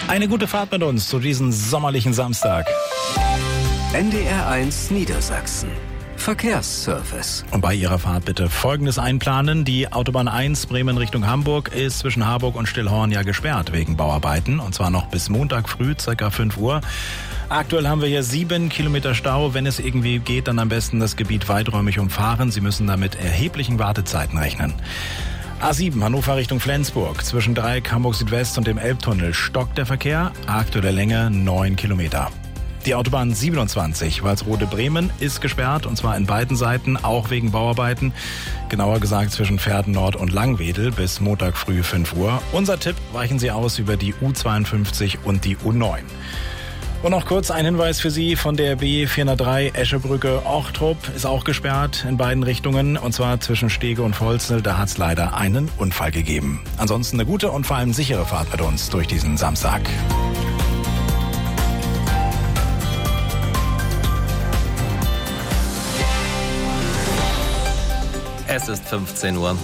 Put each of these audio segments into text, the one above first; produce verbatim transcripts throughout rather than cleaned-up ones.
Eine gute Fahrt mit uns zu diesem sommerlichen Samstag. N D R eins Niedersachsen. Verkehrsservice. Und bei Ihrer Fahrt bitte Folgendes einplanen. Die Autobahn eins Bremen Richtung Hamburg ist zwischen Harburg und Stillhorn ja gesperrt wegen Bauarbeiten. Und zwar noch bis Montag früh, ca. fünf Uhr. Aktuell haben wir hier sieben Kilometer Stau. Wenn es irgendwie geht, dann am besten das Gebiet weiträumig umfahren. Sie müssen damit erheblichen Wartezeiten rechnen. A sieben Hannover Richtung Flensburg. Zwischen Dreieck Hamburg Südwest und dem Elbtunnel stockt der Verkehr. Aktuelle Länge neun Kilometer. Die Autobahn siebenundzwanzig Walsrode-Bremen ist gesperrt, und zwar in beiden Seiten, auch wegen Bauarbeiten. Genauer gesagt zwischen Verden Nord und Langwedel bis Montag früh fünf Uhr. Unser Tipp, weichen Sie aus über die U zweiundfünfzig und die U neun. Und noch kurz ein Hinweis für Sie von der B vierhundertdrei Eschebrücke-Ochtrup ist auch gesperrt in beiden Richtungen, und zwar zwischen Stege und Volzel. Da hat es leider einen Unfall gegeben. Ansonsten eine gute und vor allem sichere Fahrt mit uns durch diesen Samstag. Es ist fünfzehn Uhr.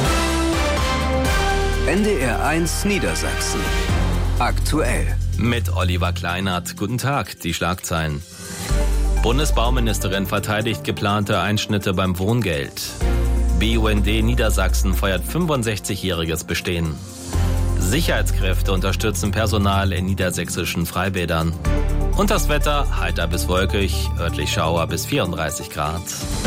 N D R eins Niedersachsen. Aktuell. Mit Oliver Kleinert. Guten Tag, die Schlagzeilen. Bundesbauministerin verteidigt geplante Einschnitte beim Wohngeld. B U N D Niedersachsen feiert fünfundsechzigjähriges Bestehen. Sicherheitskräfte unterstützen Personal in niedersächsischen Freibädern. Und das Wetter, heiter bis wolkig, örtlich Schauer bis vierunddreißig Grad.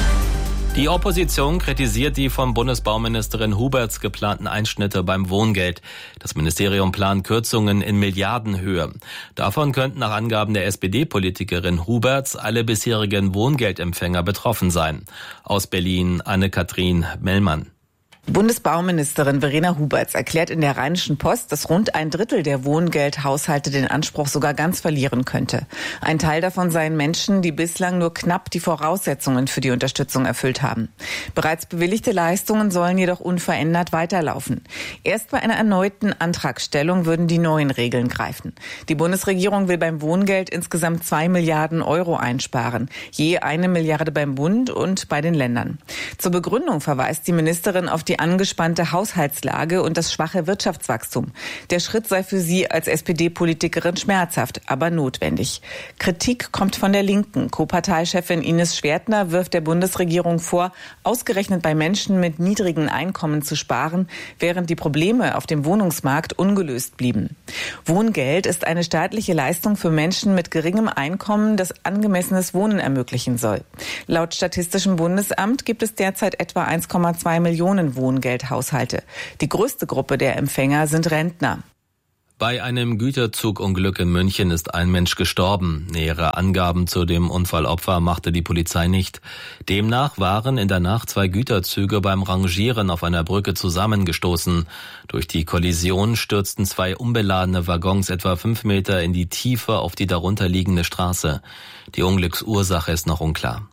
Die Opposition kritisiert die von Bundesbauministerin Huberts geplanten Einschnitte beim Wohngeld. Das Ministerium plant Kürzungen in Milliardenhöhe. Davon könnten nach Angaben der S P D-Politikerin Huberts alle bisherigen Wohngeldempfänger betroffen sein. Aus Berlin Anne-Kathrin Mellmann. Bundesbauministerin Verena Huberts erklärt in der Rheinischen Post, dass rund ein Drittel der Wohngeldhaushalte den Anspruch sogar ganz verlieren könnte. Ein Teil davon seien Menschen, die bislang nur knapp die Voraussetzungen für die Unterstützung erfüllt haben. Bereits bewilligte Leistungen sollen jedoch unverändert weiterlaufen. Erst bei einer erneuten Antragstellung würden die neuen Regeln greifen. Die Bundesregierung will beim Wohngeld insgesamt zwei Milliarden Euro einsparen, je eine Milliarde beim Bund und bei den Ländern. Zur Begründung verweist die Ministerin auf die angespannte Haushaltslage und das schwache Wirtschaftswachstum. Der Schritt sei für sie als S P D-Politikerin schmerzhaft, aber notwendig. Kritik kommt von der Linken. Co-Parteichefin Ines Schwertner wirft der Bundesregierung vor, ausgerechnet bei Menschen mit niedrigen Einkommen zu sparen, während die Probleme auf dem Wohnungsmarkt ungelöst blieben. Wohngeld ist eine staatliche Leistung für Menschen mit geringem Einkommen, das angemessenes Wohnen ermöglichen soll. Laut Statistischem Bundesamt gibt es derzeit etwa eins Komma zwei Millionen Wohnungen. Wohngeldhaushalte. Die größte Gruppe der Empfänger sind Rentner. Bei einem Güterzugunglück in München ist ein Mensch gestorben. Nähere Angaben zu dem Unfallopfer machte die Polizei nicht. Demnach waren in der Nacht zwei Güterzüge beim Rangieren auf einer Brücke zusammengestoßen. Durch die Kollision stürzten zwei unbeladene Waggons etwa fünf Meter in die Tiefe auf die darunterliegende Straße. Die Unglücksursache ist noch unklar.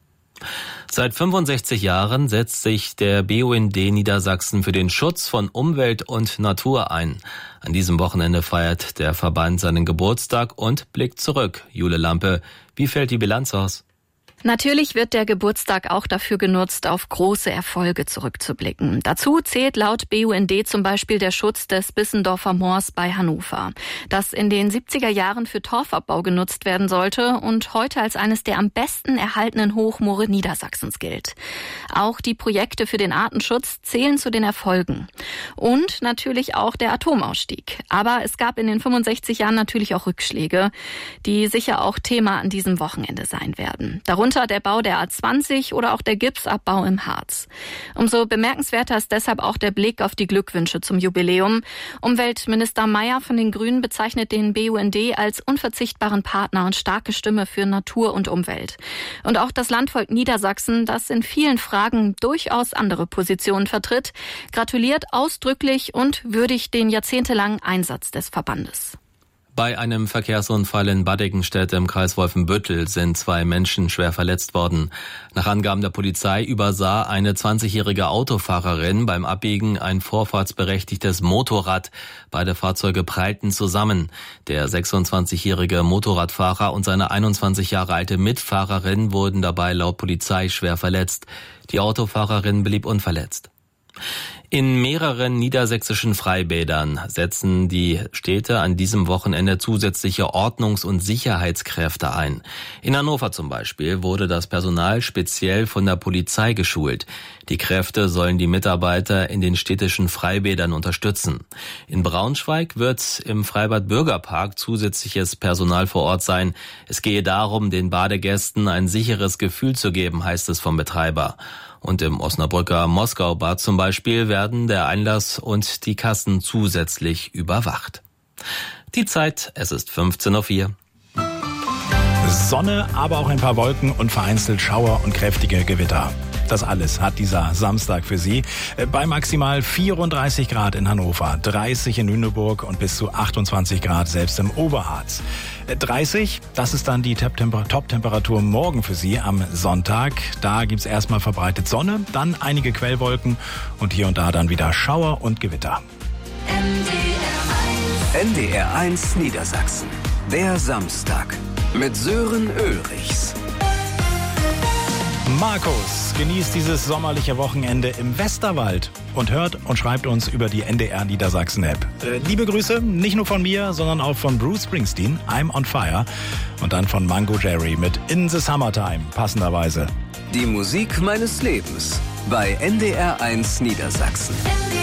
Seit fünfundsechzig Jahren setzt sich der B U N D Niedersachsen für den Schutz von Umwelt und Natur ein. An diesem Wochenende feiert der Verband seinen Geburtstag und blickt zurück. Jule Lampe, wie fällt die Bilanz aus? Natürlich wird der Geburtstag auch dafür genutzt, auf große Erfolge zurückzublicken. Dazu zählt laut B U N D zum Beispiel der Schutz des Bissendorfer Moors bei Hannover, das in den siebziger Jahren für Torfabbau genutzt werden sollte und heute als eines der am besten erhaltenen Hochmoore Niedersachsens gilt. Auch die Projekte für den Artenschutz zählen zu den Erfolgen. Und natürlich auch der Atomausstieg. Aber es gab in den fünfundsechzig Jahren natürlich auch Rückschläge, die sicher auch Thema an diesem Wochenende sein werden. Darunter der Bau der A zwanzig oder auch der Gipsabbau im Harz. Umso bemerkenswerter ist deshalb auch der Blick auf die Glückwünsche zum Jubiläum. Umweltminister Mayer von den Grünen bezeichnet den B U N D als unverzichtbaren Partner und starke Stimme für Natur und Umwelt. Und auch das Landvolk Niedersachsen, das in vielen Fragen durchaus andere Positionen vertritt, gratuliert ausdrücklich und würdigt den jahrzehntelangen Einsatz des Verbandes. Bei einem Verkehrsunfall in Baddigenstedt im Kreis Wolfenbüttel sind zwei Menschen schwer verletzt worden. Nach Angaben der Polizei übersah eine zwanzigjährige Autofahrerin beim Abbiegen ein vorfahrtsberechtigtes Motorrad. Beide Fahrzeuge prallten zusammen. Der sechsundzwanzigjährige Motorradfahrer und seine einundzwanzig Jahre alte Mitfahrerin wurden dabei laut Polizei schwer verletzt. Die Autofahrerin blieb unverletzt. In mehreren niedersächsischen Freibädern setzen die Städte an diesem Wochenende zusätzliche Ordnungs- und Sicherheitskräfte ein. In Hannover zum Beispiel wurde das Personal speziell von der Polizei geschult. Die Kräfte sollen die Mitarbeiter in den städtischen Freibädern unterstützen. In Braunschweig wird im Freibad Bürgerpark zusätzliches Personal vor Ort sein. Es gehe darum, den Badegästen ein sicheres Gefühl zu geben, heißt es vom Betreiber. Und im Osnabrücker Moskaubad zum Beispiel werden der Einlass und die Kassen zusätzlich überwacht. Die Zeit, es ist fünfzehn Uhr vier. Sonne, aber auch ein paar Wolken und vereinzelt Schauer und kräftige Gewitter. Das alles hat dieser Samstag für Sie. Bei maximal vierunddreißig Grad in Hannover, dreißig in Lüneburg und bis zu achtundzwanzig Grad selbst im Oberharz. dreißig, das ist dann die Top-Temperatur morgen für Sie am Sonntag. Da gibt's erstmal verbreitet Sonne, dann einige Quellwolken und hier und da dann wieder Schauer und Gewitter. N D R eins Niedersachsen. Der Samstag mit Sören Ulrichs. Markus genießt dieses sommerliche Wochenende im Westerwald und hört und schreibt uns über die N D R Niedersachsen App. Äh, liebe Grüße, nicht nur von mir, sondern auch von Bruce Springsteen, I'm on Fire, und dann von Mango Jerry mit In the Summertime, passenderweise. Die Musik meines Lebens bei N D R eins Niedersachsen.